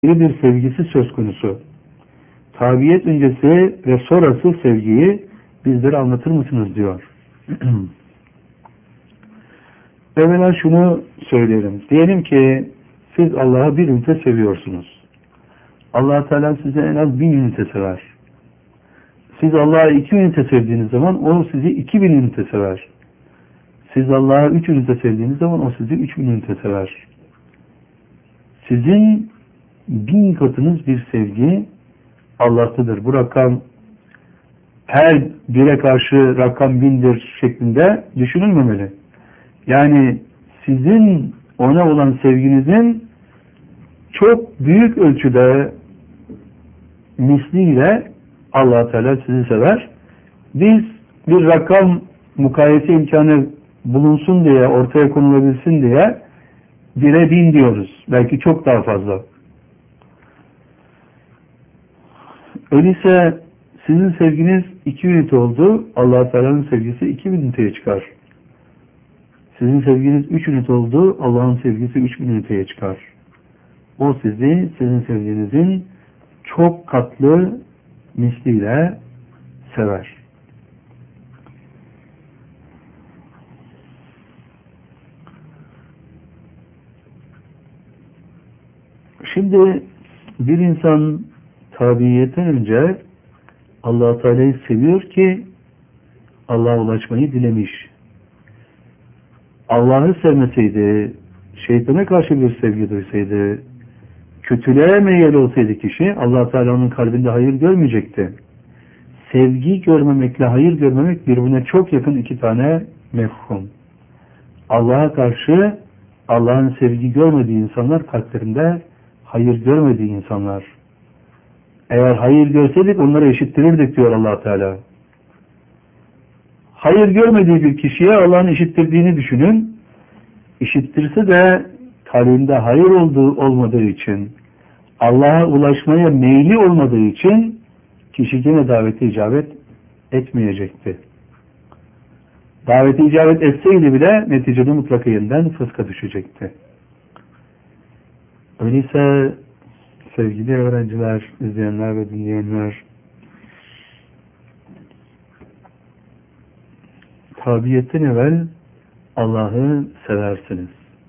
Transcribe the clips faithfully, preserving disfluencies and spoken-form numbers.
bir sevgisi söz konusu. Tabiyet öncesi ve sonrası sevgiyi bizlere anlatır mısınız diyor. Evvela şunu söyleyelim. Diyelim ki siz Allah'ı bir ünite seviyorsunuz. Allah Teala size en az bin ünite sever. Siz Allah'ı iki ünite sevdiğiniz zaman o sizi iki bin ünite sever. Siz Allah'ı üç ünite sevdiğiniz zaman o sizi üç bin ünite sever. Sizin bin katınız bir sevgi Allah'tadır. Bu rakam her bire karşı rakam bindir şeklinde düşünülmemeli. Yani sizin ona olan sevginizin çok büyük ölçüde misliyle Allah Teala sizi sever. Biz bir rakam mukayese imkanı bulunsun diye, ortaya konulabilsin diye bire bin diyoruz. Belki çok daha fazla. Öyleyse sizin sevginiz iki ünite oldu. Allah Teala'nın sevgisi iki bin üniteye çıkar. Sizin sevginiz üç ünite oldu. Allah'ın sevgisi üç bin üniteye çıkar. O sizi sizin sevginizin çok katlı misliyle sever. Şimdi bir insan tabiiyetten önce Allah Teala'yı seviyor ki Allah'a ulaşmayı dilemiş. Allah'ı sevmeseydi, şeytana karşı bir sevgi duysaydı, kötülüğe meyil olsaydı kişi, Allah Teala onun kalbinde hayır görmeyecekti. Sevgi görmemekle hayır görmemek birbirine çok yakın iki tane mefhum. Allah'a karşı Allah'ın sevgi görmediği insanlar kalplerinde hayır görmediği insanlar. Eğer hayır görseydik onları eşittirirdik diyor Allah Teala. Hayır görmediği bir kişiye Allah'ın eşittirdiğini düşünün. İşittirse de kalbinde hayır olduğu olmadığı için, Allah'a ulaşmaya meyli olmadığı için kişi yine davete icabet etmeyecekti. Davete icabet etseydi bile neticede mutlaka yeniden fıska düşecekti. Öyleyse sevgili öğrenciler, izleyenler ve dinleyenler, tabiyetten evvel Allah'ı seversiniz.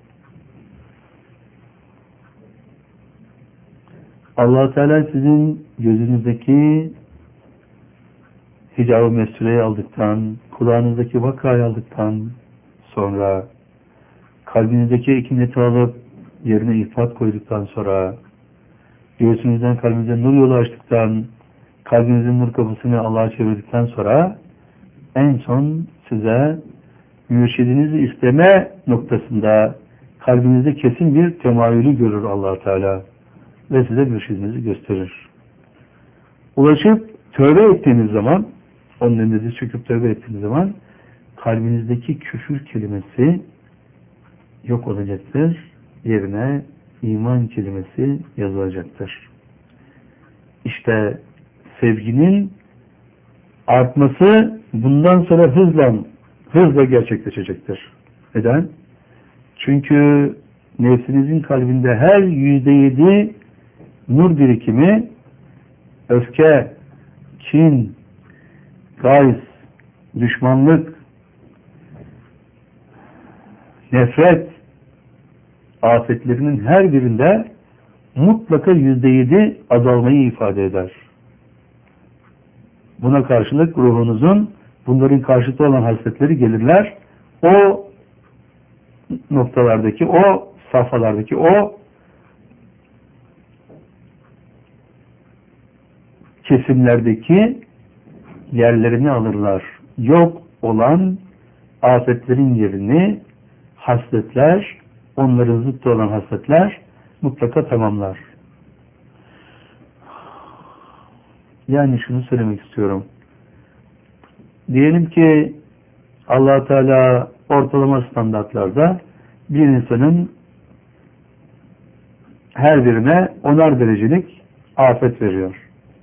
Allah Teala sizin gözünüzdeki hicab-ı mesuleyi aldıktan, kulağınızdaki vakayı aldıktan sonra, kalbinizdeki ekineti alıp yerine ifat koyduktan sonra, göğsünüzden kalbinize nur yolu açtıktan, kalbinizin nur kapısını Allah'a çevirdikten sonra, en son size mürşidinizi isteme noktasında kalbinizde kesin bir temayülü görür Allah Teala ve size mürşidinizi gösterir. Ulaşıp tövbe ettiğiniz zaman, onun önünde çöküp tövbe ettiğiniz zaman kalbinizdeki küfür kelimesi yok olacaktır. Yerine iman kelimesi yazılacaktır. İşte sevginin artması bundan sonra hızla hızla gerçekleşecektir. Neden? Çünkü nefsinizin kalbinde her yüzde yedi nur birikimi öfke, kin, gayz, düşmanlık, nefret afetlerinin her birinde mutlaka yüzde yedi azalmayı ifade eder. Buna karşılık ruhunuzun bunların karşıtı olan hasletleri gelirler. O noktalardaki, o safhalardaki, o kesimlerdeki yerlerini alırlar. Yok olan afetlerin yerini hasletler, onların zıttı olan hasletler mutlaka tamamlar. Yani şunu söylemek istiyorum. Diyelim ki Allah Teala ortalama standartlarda bir insanın her birine onar derecelik afet veriyor.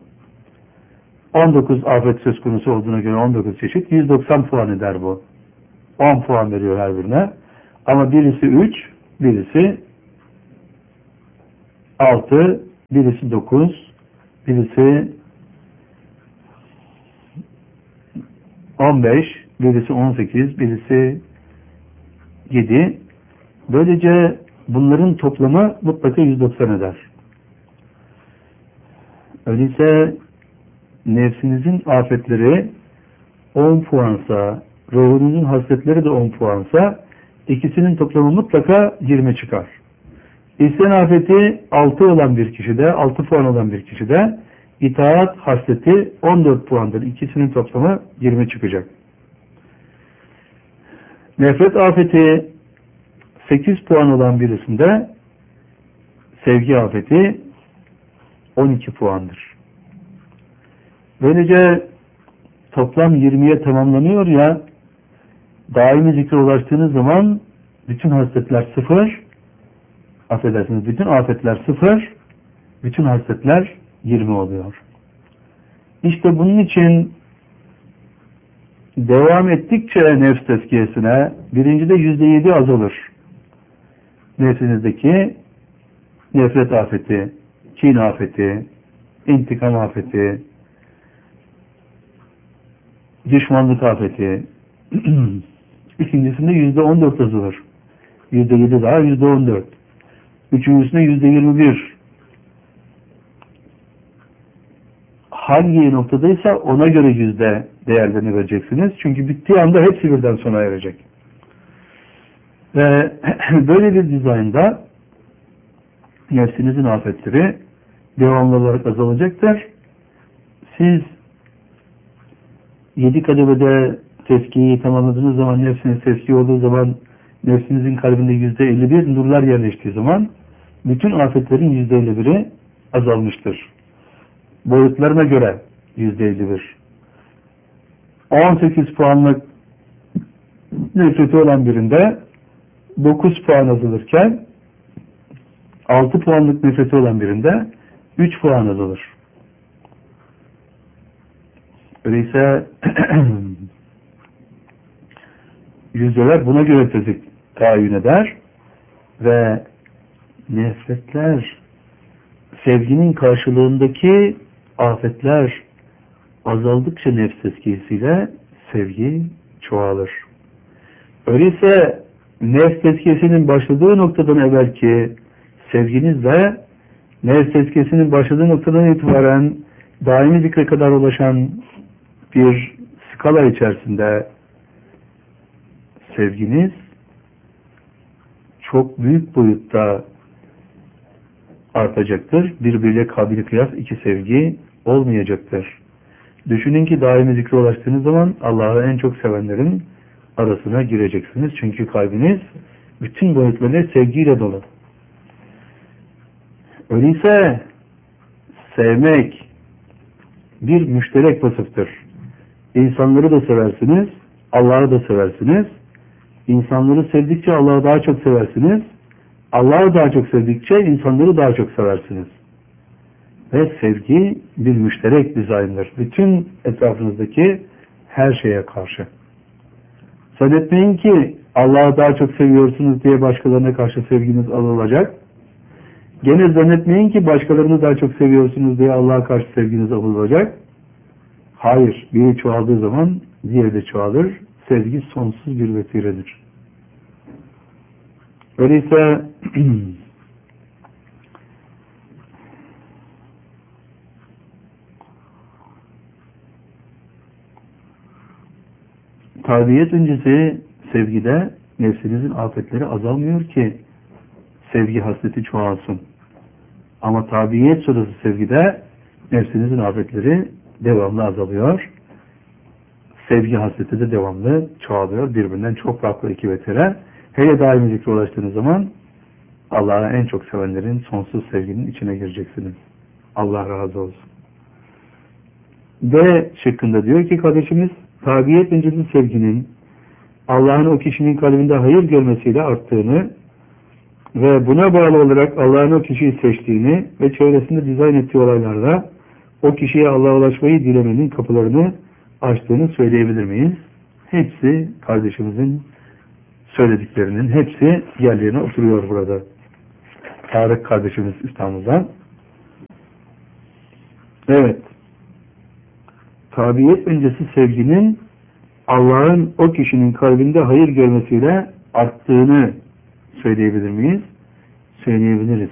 on dokuz afet söz konusu olduğuna göre on dokuz çeşit, yüz doksan puan eder bu. on puan veriyor her birine. Ama birisi üç, birisi altı, birisi dokuz, birisi on beş, birisi on sekiz, birisi yedi. Böylece bunların toplamı mutlaka yüz doksan eder. Öyleyse nefsinizin afetleri on puansa, ruhunuzun hasletleri de on puansa, ikisinin toplamı mutlaka yirmi çıkar. İsyan afeti altı olan bir kişide, altı puan olan bir kişide, itaat hasleti on dört puandır. İkisinin toplamı yirmi çıkacak. Nefret afeti sekiz puan olan birisinde, sevgi afeti on iki puandır. Böylece toplam yirmiye tamamlanıyor ya, daimi zikre ulaştığınız zaman bütün hasletler sıfır, affedersiniz, bütün afetler sıfır, bütün hasletler yirmi oluyor. İşte bunun için devam ettikçe nefs tezkiyesine birincide yüzde yedi azalır. Nefsinizdeki nefret afeti, kin afeti, intikam afeti, düşmanlık afeti. İkincisinde yüzde on dört azalır. Yüzde yedi daha yüzde on dört. Üçüncüsünde yüzde yirmi bir. Hangi noktadaysa ona göre yüzde değerlerini vereceksiniz. Çünkü bittiği anda hepsi birden sona erecek. Ve böyle bir dizaynda nefsinizin afetleri devamlı olarak azalacaktır. Siz yedi kademede tezkiyeyi tamamladığınız zaman, nefsiniz tezkiye olduğu zaman, nefsinizin kalbinde yüzde elli bir nurlar yerleştiği zaman bütün afetlerin yüzde elli biri azalmıştır. Boyutlarına göre yüzde elli bir. on sekiz puanlık nefreti olan birinde dokuz puan azalırken altı puanlık nefreti olan birinde üç puan azalır. Öyleyse yüzdeler buna göre tezik tayin eder ve nefretler, sevginin karşılığındaki afetler azaldıkça nefs tezkiyesiyle sevgi çoğalır. Öyleyse nefs tezkiyesinin başladığı noktadan evvelki sevginizle nefs tezkiyesinin başladığı noktadan itibaren daimi zikre kadar ulaşan bir skala içerisinde sevginiz çok büyük boyutta artacaktır. Birbiriyle kabili kıyas iki sevgi olmayacaktır. Düşünün ki daimi zikre ulaştığınız zaman Allah'ı en çok sevenlerin arasına gireceksiniz. Çünkü kalbiniz bütün boyutlarıyla sevgiyle dolu. Öyleyse sevmek bir müşterek vasıftır. İnsanları da seversiniz, Allah'ı da seversiniz. İnsanları sevdikçe Allah'ı daha çok seversiniz. Allah'ı daha çok sevdikçe insanları daha çok seversiniz. Ve sevgi bir müşterek dizayndır. Bütün etrafınızdaki her şeye karşı. Zannetmeyin ki Allah'ı daha çok seviyorsunuz diye başkalarına karşı sevginiz azalacak. Gene zannetmeyin ki başkalarını daha çok seviyorsunuz diye Allah'a karşı sevginiz azalacak. Hayır. Biri çoğaldığı zaman diğeri de çoğalır. Sevgi sonsuz bir vesiledir. Öyleyse tarbiyet öncesi sevgide nefsinizin afetleri azalmıyor ki sevgi hasleti çoğalsın. Ama tarbiyet sonrası sevgide nefsinizin afetleri devamlı azalıyor. Sevgi hasleti de devamlı çoğalıyor. Birbirinden çok farklı iki vetere. Hele daimi zikre ulaştığınız zaman Allah'a en çok sevenlerin sonsuz sevginin içine gireceksiniz. Allah razı olsun. D şıkkında diyor ki kardeşimiz, tarbiyet öncesi sevginin Allah'ın o kişinin kalbinde hayır görmesiyle arttığını ve buna bağlı olarak Allah'ın o kişiyi seçtiğini ve çevresinde dizayn ettiği olaylarda o kişiye Allah'a ulaşmayı dilemenin kapılarını açtığını söyleyebilir miyiz? Hepsi kardeşimizin söylediklerinin hepsi yerlerine oturuyor burada. Tarık kardeşimiz İstanbul'dan. Evet. Tabiyet öncesi sevginin Allah'ın o kişinin kalbinde hayır görmesiyle arttığını söyleyebilir miyiz? Söyleyebiliriz.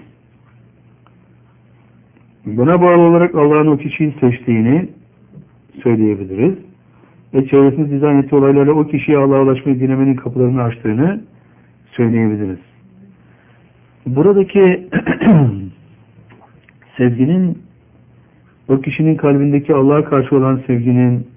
Buna bağlı olarak Allah'ın o kişiyi seçtiğini söyleyebiliriz. Ve çevresinde dizayn ettiği olaylarla o kişiye Allah'a ulaşmayı dilemenin kapılarını açtığını söyleyebiliriz. Buradaki sevginin, o kişinin kalbindeki Allah'a karşı olan sevginin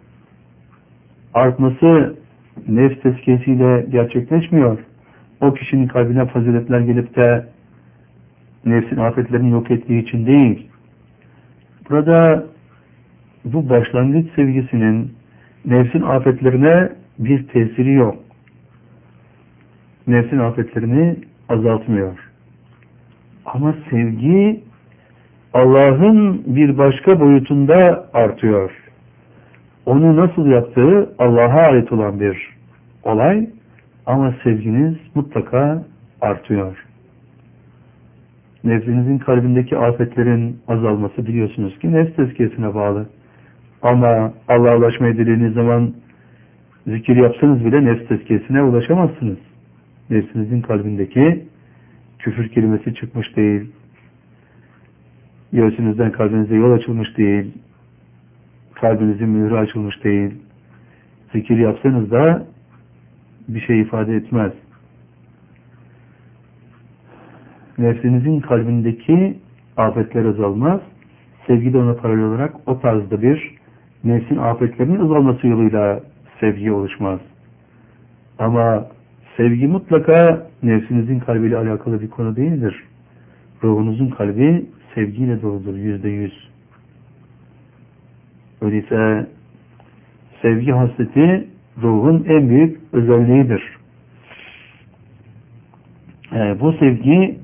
artması nefs tezkiyesiyle gerçekleşmiyor. O kişinin kalbine faziletler gelip de nefsin afetlerini yok ettiği için değil. Burada bu başlangıç sevgisinin nefsin afetlerine bir tesiri yok. Nefsin afetlerini azaltmıyor. Ama sevgi Allah'ın bir başka boyutunda artıyor. Onu nasıl yaptığı Allah'a ait olan bir olay ama sevginiz mutlaka artıyor. Nefsinizin kalbindeki afetlerin azalması biliyorsunuz ki nefs tezkiyesine bağlı. Ama Allah'a ulaşmayı dilediğiniz zaman zikir yapsanız bile nefs tezkiyesine ulaşamazsınız. Nefsinizin kalbindeki küfür kelimesi çıkmış değil. Göğsünüzden kalbinize yol açılmış değil. Kalbinizin mührü açılmış değil. Zikir yapsanız da bir şey ifade etmez. Nefsinizin kalbindeki afetler azalmaz. Sevgi de ona paralel olarak o tarzda bir nefsin afetlerinin azalması yoluyla sevgi oluşmaz. Ama sevgi mutlaka nefsinizin kalbiyle alakalı bir konu değildir. Ruhunuzun kalbi sevgiyle doludur, yüzde yüz. Öyleyse sevgi hasreti ruhun en büyük özelliğidir. Ee, bu sevgi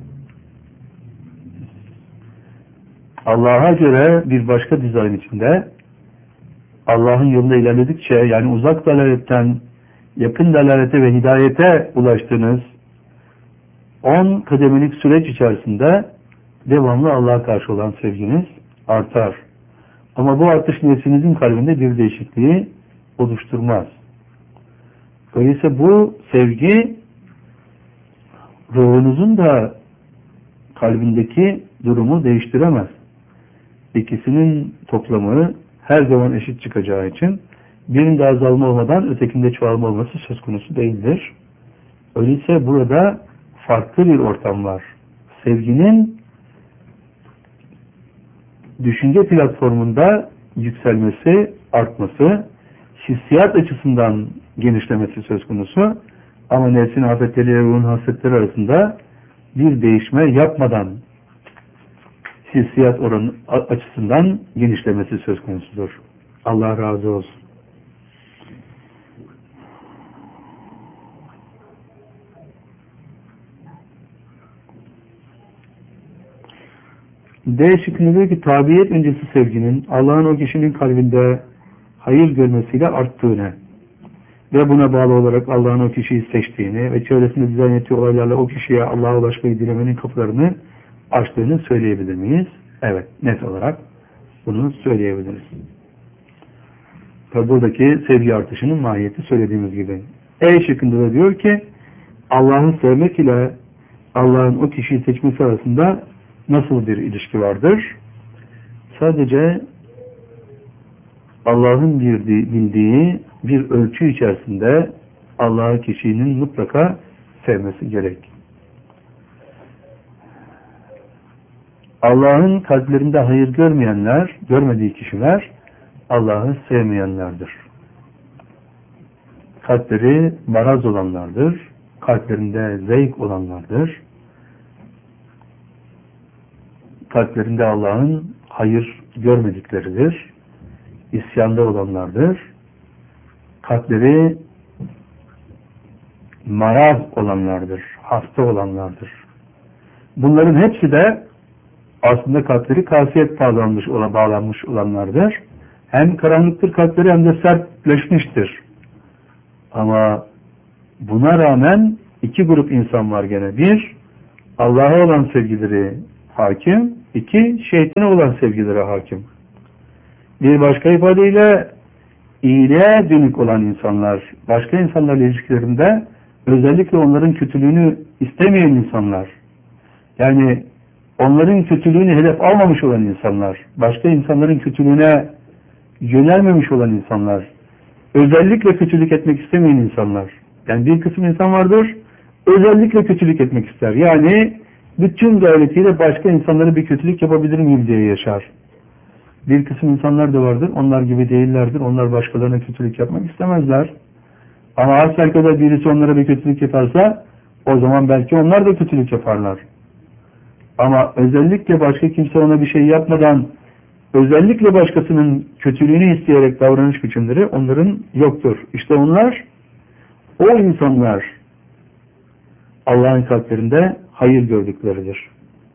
Allah'a göre bir başka dizayn içinde, Allah'ın yolunda ilerledikçe, yani uzak dalaletten yakın dalalete ve hidayete ulaştığınız on kademelik süreç içerisinde devamlı Allah'a karşı olan sevginiz artar. Ama bu artış nefsinizin kalbinde bir değişikliği oluşturmaz. Öyleyse bu sevgi ruhunuzun da kalbindeki durumu değiştiremez. İkisinin toplamı her zaman eşit çıkacağı için birinde azalma olmadan ötekinde çoğalma olması söz konusu değildir. Öyleyse burada farklı bir ortam var. Sevginin düşünce platformunda yükselmesi, artması, hissiyat açısından genişlemesi söz konusu ama nefsin afetleriyle ruhun hasretleri arasında bir değişme yapmadan hissiyat oranı açısından genişlemesi söz konusudur. Allah razı olsun. D şıkkında diyor ki tabiyet öncesi sevginin Allah'ın o kişinin kalbinde hayır görmesiyle arttığını ve buna bağlı olarak Allah'ın o kişiyi seçtiğini ve çevresinde dizayn ettiği olaylarla o kişiye Allah'a ulaşmayı dilemenin kapılarını açtığını söyleyebilir miyiz? Evet, net olarak bunu söyleyebiliriz. Tabi buradaki sevgi artışının mahiyeti söylediğimiz gibi. E şıkkında da diyor ki Allah'ın sevmek ile Allah'ın o kişiyi seçmesi arasında nasıl bir ilişki vardır? Sadece Allah'ın bildiği bir ölçü içerisinde Allah'ı kişinin mutlaka sevmesi gerek. Allah'ın kalplerinde hayır görmeyenler, görmediği kişiler Allah'ı sevmeyenlerdir. Kalpleri maraz olanlardır, kalplerinde zevk olanlardır, kalplerinde Allah'ın hayır görmedikleridir, isyanda olanlardır, kalpleri maraz olanlardır, hasta olanlardır. Bunların hepsi de aslında kalpleri kasiyet bağlanmış, bağlanmış olanlardır. Hem karanlıktır kalpleri hem de sertleşmiştir. Ama buna rağmen iki grup insan var gene. Bir, Allah'a olan sevgileri hakim. İki, şeytana olan sevgileri hakim. Bir başka ifadeyle iyiliğe dönük olan insanlar, başka insanlarla ilişkilerinde özellikle onların kötülüğünü istemeyen insanlar, yani onların kötülüğünü hedef almamış olan insanlar, başka insanların kötülüğüne yönelmemiş olan insanlar, özellikle kötülük etmek istemeyen insanlar. Yani bir kısım insan vardır, özellikle kötülük etmek ister. Yani bütün gayretiyle başka insanlara bir kötülük yapabilir miyim diye yaşar. Bir kısım insanlar da vardır, onlar gibi değillerdir. Onlar başkalarına kötülük yapmak istemezler. Ama hasbelkader birisi onlara bir kötülük yaparsa, o zaman belki onlar da kötülük yaparlar. Ama özellikle başka kimse ona bir şey yapmadan, özellikle başkasının kötülüğünü isteyerek davranış biçimleri onların yoktur. İşte onlar, o insanlar Allah'ın kalplerinde hayır gördükleridir.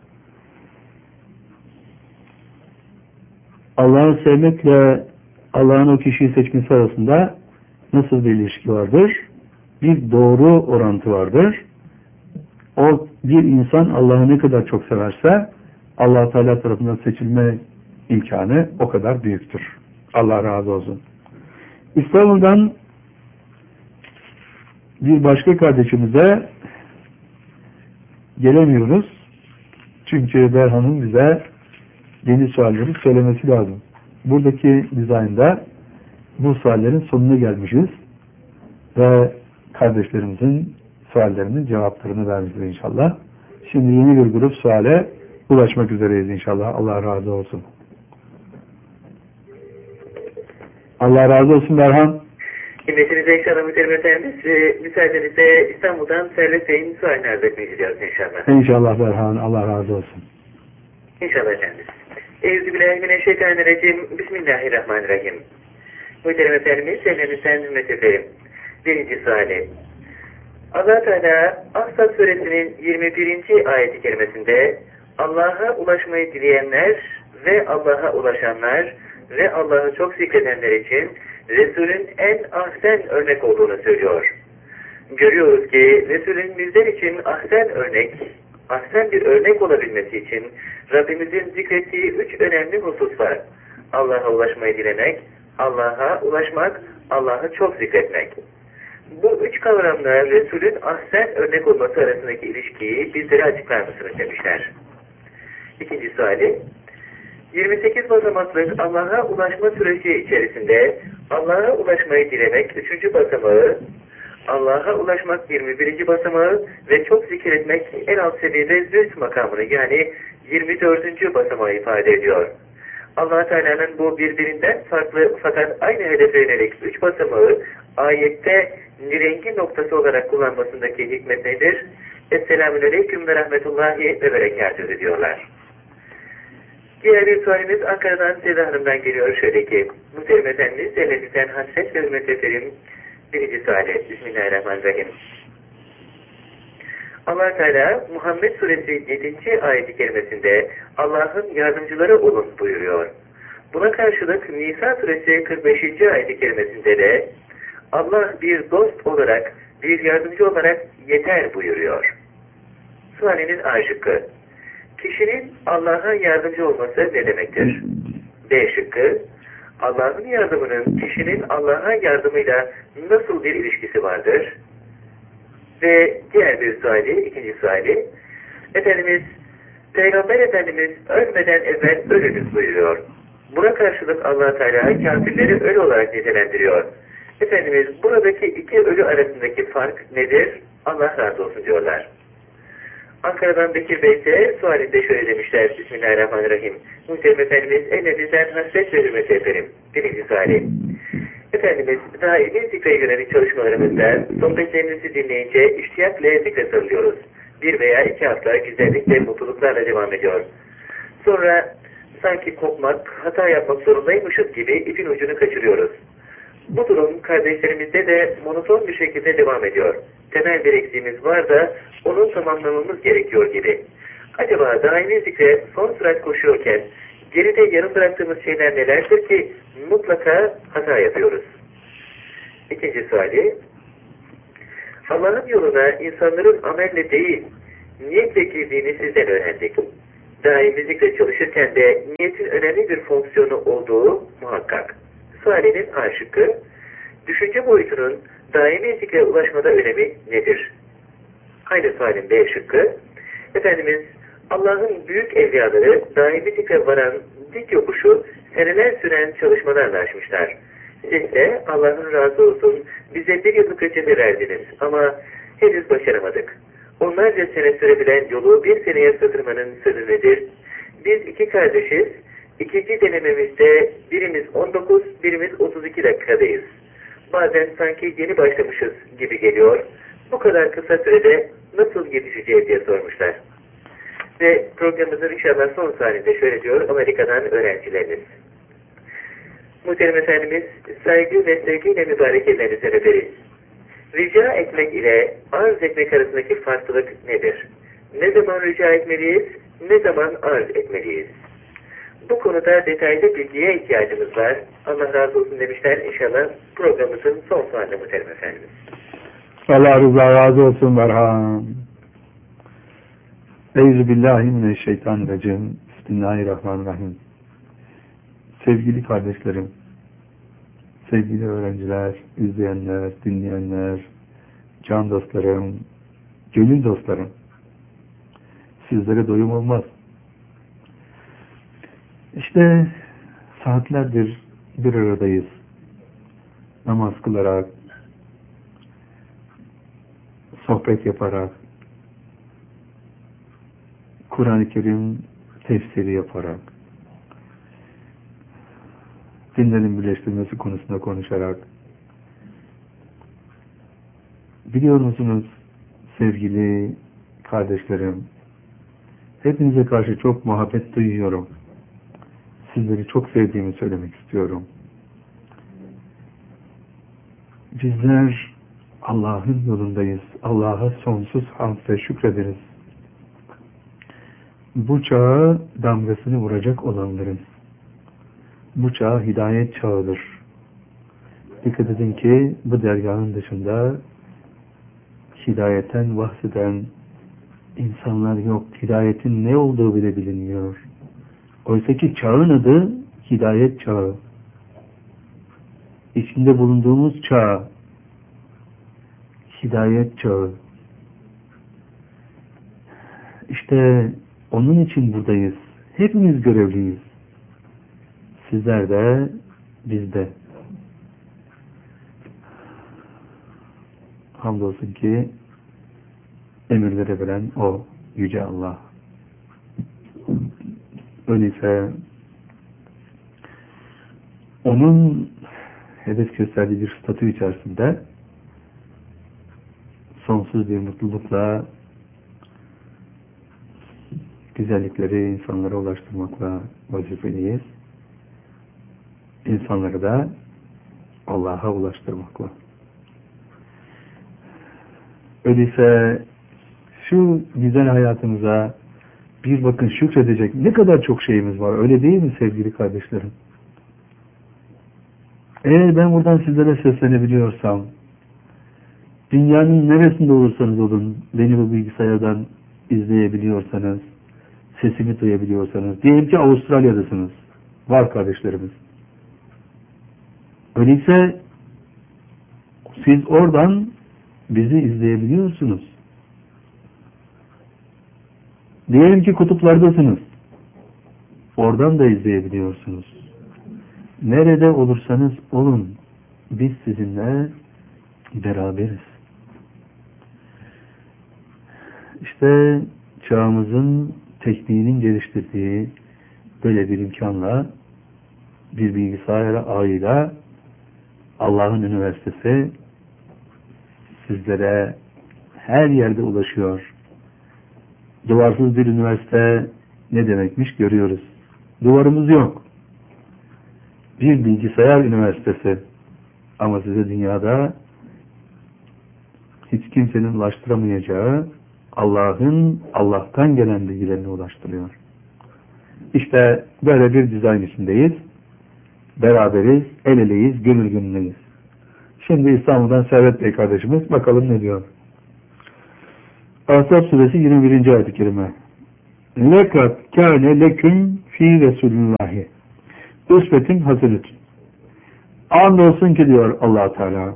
Allah'ı sevmekle Allah'ın o kişiyi seçmesi arasında nasıl bir ilişki vardır? Bir doğru orantı vardır. O bir insan Allah'ı ne kadar çok severse Allah Teala tarafından seçilme imkanı o kadar büyüktür. Allah razı olsun. İstanbul'dan bir başka kardeşimize gelemiyoruz. Çünkü Berhan'ın bize yeni sualleri söylemesi lazım. Buradaki dizaynda bu suallerin sonuna gelmişiz ve kardeşlerimizin suallerinin cevaplarını vermişiz inşallah. Şimdi yeni bir grup suale ulaşmak üzereyiz inşallah. Allah razı olsun. Allah razı olsun Berhan. Himmetinize inşallah muhterem efendimiz. Ve müsaadenizle İstanbul'dan Servet Bey'in sualini arz etmek istiyoruz inşallah. İnşallah Berhan. Allah razı olsun. İnşallah efendim. Euzubillahimineşşeytanirracim. Bismillahirrahmanirrahim. Muhterem efendimiz, sevgilimizden hürmet ederim. Birinci suali. Allah Teala Ahzab suresinin yirmi birinci ayeti kerimesinde Allah'a ulaşmayı dileyenler ve Allah'a ulaşanlar ve Allah'ı çok zikredenler için Resul'ün en ahsen örnek olduğunu söylüyor. Görüyoruz ki Resul'ün bizler için ahsen örnek, ahsen bir örnek olabilmesi için Rabbimizin zikrettiği üç önemli husus var. Allah'a ulaşmayı dilemek, Allah'a ulaşmak, Allah'ı çok zikretmek. Bu üç kavramla Resul'ün ahsen örnek olması arasındaki ilişkiyi bizlere açıklar mısınız demişler. İkinci suali. yirmi sekiz basamaklık Allah'a ulaşma süreci içerisinde Allah'a ulaşmayı dilemek üçüncü basamağı, Allah'a ulaşmak yirmi birinci basamağı ve çok zikretmek en alt seviyede züht makamını yani yirmi dördüncü basamağı ifade ediyor. Allah Teala'nın bu birbirinden farklı fakat aynı hedefe yönelik üç basamağı ayette nirengi noktası olarak kullanmasındaki hikmet nedir? Esselamun ve rahmetullahi ve berekatühü diyorlar. Diğer bir sualimiz Ankara'dan Seda Hanım'dan geliyor. Şöyle ki, muhterem efendimiz, ellerinizden hasret ve hürmet ederim. Birinci suali, Bismillahirrahmanirrahim. Allah Teala Muhammed Suresi yedinci ayeti kerimesinde Allah'ın yardımcıları olun buyuruyor. Buna karşılık Nisa Suresi kırk beşinci ayeti kerimesinde de Allah bir dost olarak, bir yardımcı olarak yeter buyuruyor. Sualiniz A şıkkı. Kişinin Allah'a yardımcı olması ne demektir? B şıkkı. Allah'ın yardımının kişinin Allah'a yardımıyla nasıl bir ilişkisi vardır? Ve diğer bir suali, ikinci suali. Efendimiz, Peygamber Efendimiz ölmeden evvel ölünüz buyuruyor. Buna karşılık Allah Teala kafirleri ölü olarak nitelendiriyor. Efendimiz, buradaki iki ölü arasındaki fark nedir? Allah razı olsun diyorlar. Ankara'dan Bekir Bey ise sualinde şöyle demişler. Bismillahirrahmanirrahim. Muhterem Efendimiz, ellerinizden hasret ve hürmet ederim. Birinci suali. Efendimiz, daimi zikre yönelik çalışmalarımızda sohbetlerinizi dinleyince iştiyakla zikre sarılıyoruz. Bir veya iki hafta güzellikle, mutluluklarla devam ediyor. Sonra sanki kopmak, hata yapmak zorundaymışız gibi ipin ucunu kaçırıyoruz. Bu durum kardeşlerimizde de monoton bir şekilde devam ediyor. Temel bir eksiğimiz var da onu tamamlamamız gerekiyor gibi. Acaba daimi zikre son sürat koşuyorken geride yarım bıraktığımız şeyler nelerdir ki mutlaka hata yapıyoruz? İkinci suali. Allah'ın yoluna insanların amelle değil, niyetle girdiğini sizden öğrendik. daimi zikre çalışırken de niyetin önemli bir fonksiyonu olduğu muhakkak. Sualinin A şıkkı, düşünce boyutunun daimi zikre ulaşmada önemi nedir? Aynı sualin B şıkkı, Efendimiz Allah'ın büyük evliyaları daimi zikre varan dik yokuşu seneler süren çalışmalarla aşmışlar. Siz de Allah'ın razı olsun bize bir yıllık reçete verdiniz ama henüz başaramadık. Onlarca sene sürebilen yolu bir seneye sığdırmanın sırrı nedir? Biz iki kardeşiz. İkinci denememizde birimiz on dokuz, birimiz otuz iki dakikadayız. Bazen sanki yeni başlamışız gibi geliyor. Bu kadar kısa sürede nasıl yetişeceğiz diye sormuşlar. Ve programımızın inşallah son sahnede şöyle diyor Amerika'dan öğrencilerimiz. Muhterem Efendimiz, saygı ve sevgiyle mübarek ellerinize öperiz. Rica etmek ile arz etmek arasındaki farklılık nedir? Ne zaman rica etmeliyiz, ne zaman arz etmeliyiz? Bu konuda detaylı bilgiye ihtiyacımız var. Allah razı olsun demişler. İnşallah programımızın son sahnede muhterem Efendimiz. Allah rıza razı olsun Berhan. Euzubillahimineşşeytanirracim. Bismillahirrahmanirrahim. Sevgili kardeşlerim, sevgili öğrenciler, izleyenler, dinleyenler, can dostlarım, gönül dostlarım, sizlere doyum olmaz. İşte saatlerdir bir aradayız. Namaz kılarak, sohbet yaparak, Kur'an-ı Kerim tefsiri yaparak, dinlerin birleştirmesi konusunda konuşarak, biliyor musunuz sevgili kardeşlerim, hepinize karşı çok muhabbet duyuyorum. Sizleri çok sevdiğimi söylemek istiyorum. Bizler Allah'ın yolundayız. Allah'a sonsuz hamd ve şükrederiz. Bu çağa damgasını vuracak olanlarız. Bu çağ hidayet çağıdır. Dikkat edin ki bu dergahın dışında hidayetten bahseden insanlar yok. Hidayetin ne olduğu bile bilinmiyor. Oysa ki çağın adı hidayet çağı. İçinde bulunduğumuz çağ hidayet çağı. İşte onun için buradayız. Hepimiz görevliyiz. Sizler de, biz de. Hamdolsun ki emirleri veren o Yüce Allah. Öyleyse onun hedef gösterdiği bir statü içerisinde sonsuz bir mutlulukla güzellikleri insanlara ulaştırmakla vazifeliyiz. İnsanları da Allah'a ulaştırmakla. Öyleyse şu güzel hayatımıza bir bakın, şükredecek ne kadar çok şeyimiz var. Öyle değil mi sevgili kardeşlerim? Eğer ben buradan sizlere seslenebiliyorsam, dünyanın neresinde olursanız olun, beni bu bilgisayardan izleyebiliyorsanız, sesimi duyabiliyorsanız, diyelim ki Avustralya'dasınız. Var kardeşlerimiz. Öyleyse siz oradan bizi izleyebiliyorsunuz. Diyelim ki kutuplardasınız. Oradan da izleyebiliyorsunuz. Nerede olursanız olun, biz sizinle beraberiz. İşte çağımızın tekniğinin geliştirdiği böyle bir imkanla, bir bilgisayar ağıyla Allah'ın üniversitesi sizlere her yerde ulaşıyor. Duvarsız bir üniversite ne demekmiş görüyoruz. Duvarımız yok. Bir bilgisayar üniversitesi. Ama size dünyada hiç kimsenin ulaştıramayacağı Allah'ın, Allah'tan gelen bilgilerini ulaştırıyor. İşte böyle bir dizayn içindeyiz. Beraberiz, el eleyiz, gönül gönüldeyiz. Şimdi İstanbul'dan Servet Bey kardeşimiz bakalım ne diyor. Ahzab suresi yirmi birinci ayet-i kerime. lekat kâne leküm fî Resulullahi üsvetün hasenetün. Andolsun ki diyor Allah Teala,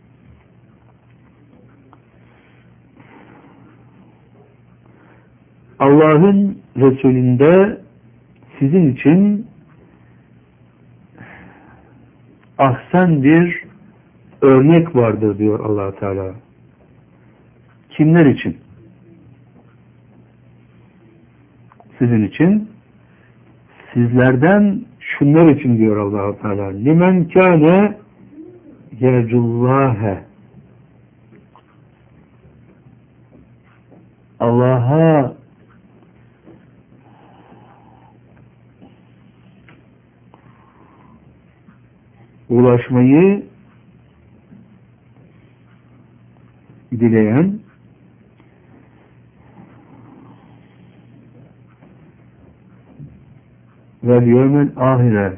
Allah'ın Resulünde sizin için ahsen bir örnek vardır diyor Allah Teala. Kimler için? Sizin için, sizlerden şunlar için diyor Allah Teala. Limen kâne yercullâhe. Allah'a ulaşmayı dileyen ve yevmel ahire,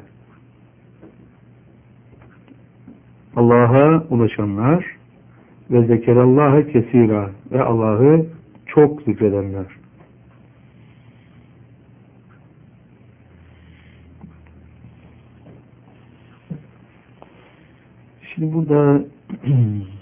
Allah'a ulaşanlar ve zekerallâhe kesîrâ ve Allah'ı çok zikredenler. Şimdi burada